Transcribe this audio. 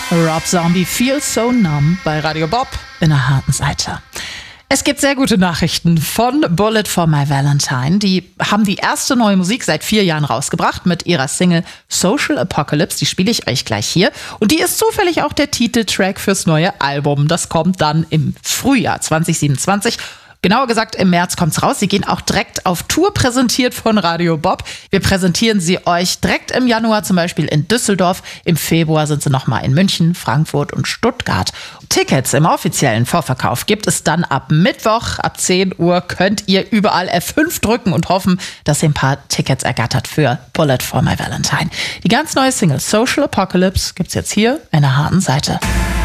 Rob Zombie, Feel So Numb bei Radio Bob in der harten Seite. Es gibt sehr gute Nachrichten von Bullet for My Valentine. Die haben die erste neue Musik seit 4 Jahren rausgebracht mit ihrer Single Social Apocalypse. Die spiele ich euch gleich hier. Und die ist zufällig auch der Titeltrack fürs neue Album. Das kommt dann im Frühjahr 2027. Genauer gesagt, im März kommt's raus. Sie gehen auch direkt auf Tour, präsentiert von Radio Bob. Wir präsentieren sie euch direkt im Januar, zum Beispiel in Düsseldorf. Im Februar sind sie nochmal in München, Frankfurt und Stuttgart. Tickets im offiziellen Vorverkauf gibt es dann ab Mittwoch. Ab 10 Uhr könnt ihr überall F5 drücken und hoffen, dass ihr ein paar Tickets ergattert für Bullet for My Valentine. Die ganz neue Single Social Apocalypse gibt's jetzt hier in der harten Seite.